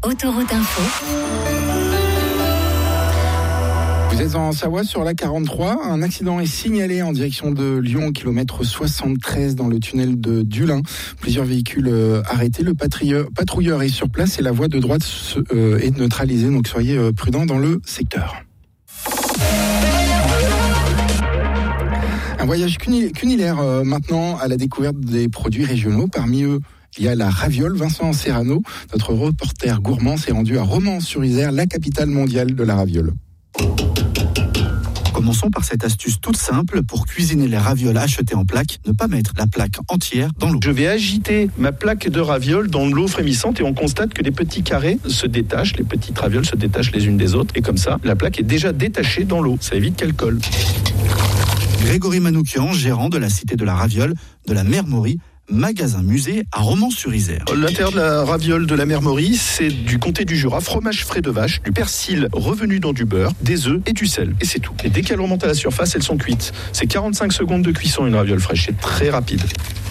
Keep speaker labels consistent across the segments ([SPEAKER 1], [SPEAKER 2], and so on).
[SPEAKER 1] Autoroute Info.
[SPEAKER 2] Vous êtes en Savoie sur la 43. Un accident est signalé en direction de Lyon, kilomètre 73 dans le tunnel de Dulin. Plusieurs véhicules arrêtés. Le patrouilleur est sur place et la voie de droite est neutralisée. Donc soyez prudents dans le secteur. Un voyage cunilaire maintenant à la découverte des produits régionaux. Parmi eux, il y a la raviole. Vincent Serrano, notre reporter gourmand, s'est rendu à Romans-sur-Isère, la capitale mondiale de la raviole.
[SPEAKER 3] Commençons par cette astuce toute simple pour cuisiner les ravioles achetées en plaques, ne pas mettre la plaque entière dans l'eau.
[SPEAKER 4] Je vais agiter ma plaque de ravioles dans l'eau frémissante et on constate que les petits carrés se détachent, les petites ravioles se détachent les unes des autres et comme ça, la plaque est déjà détachée dans l'eau. Ça évite qu'elle colle.
[SPEAKER 3] Grégory Manoukian, gérant de la Cité de la Raviole, de la Mère Morie, magasin-musée à Romans-sur-Isère.
[SPEAKER 4] L'intérieur de la raviole de la Mère Morie, c'est du comté du Jura, fromage frais de vache, du persil revenu dans du beurre, des œufs et du sel. Et c'est tout. Et dès qu'elles remontent à la surface, elles sont cuites. C'est 45 secondes de cuisson une raviole fraîche. C'est très rapide.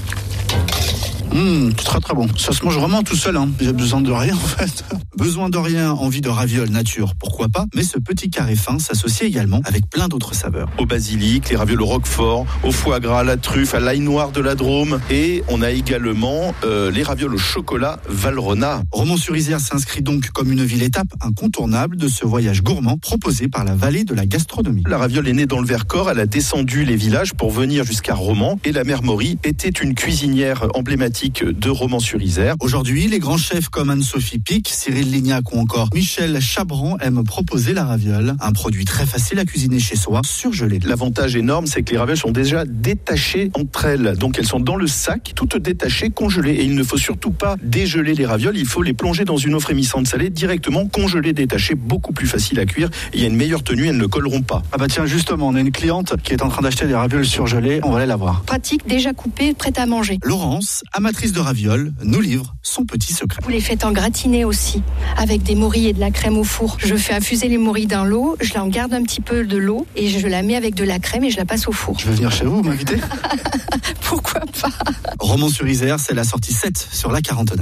[SPEAKER 3] C'est très très bon. Ça se mange vraiment tout seul, hein. J'ai besoin de rien en fait. Besoin de rien, envie de raviole nature, pourquoi pas. Mais ce petit carré fin s'associe également avec plein d'autres saveurs.
[SPEAKER 4] Au basilic, les ravioles au roquefort, au foie gras, à la truffe, à l'ail noir de la Drôme. Et on a également les ravioles au chocolat Valrhona.
[SPEAKER 3] Romans-sur-Isère s'inscrit donc comme une ville-étape incontournable de ce voyage gourmand proposé par la vallée de la gastronomie.
[SPEAKER 4] La raviole est née dans le Vercors, elle a descendu les villages pour venir jusqu'à Romans. Et la Mère Morie était une cuisinière emblématique de Romans-sur-Isère.
[SPEAKER 3] Aujourd'hui, les grands chefs comme Anne-Sophie Pic, Cyril Lignac ou encore Michel Chabran aiment proposer la raviole, un produit très facile à cuisiner chez soi, surgelé.
[SPEAKER 4] L'avantage énorme, c'est que les ravioles sont déjà détachées entre elles. Donc elles sont dans le sac, toutes détachées, congelées. Et il ne faut surtout pas dégeler les ravioles, il faut les plonger dans une eau frémissante salée, directement congelées, détachées, beaucoup plus facile à cuire. Et il y a une meilleure tenue, elles ne colleront pas.
[SPEAKER 3] Ah bah tiens, justement, on a une cliente qui est en train d'acheter des ravioles surgelées, on va aller la voir.
[SPEAKER 5] Pratique, déjà coupée, prête à manger.
[SPEAKER 3] Laurence, amatrice de ravioles, nous livre son petit secret.
[SPEAKER 5] Vous les faites en gratiné aussi, avec des morilles et de la crème au four. Je fais infuser les morilles dans l'eau, je l'en garde un petit peu de l'eau et je la mets avec de la crème et je la passe au four.
[SPEAKER 3] Je vais venir chez vous, m'inviter.
[SPEAKER 5] Pourquoi pas?
[SPEAKER 3] Romans-sur-Isère, c'est la sortie 7 sur la 49.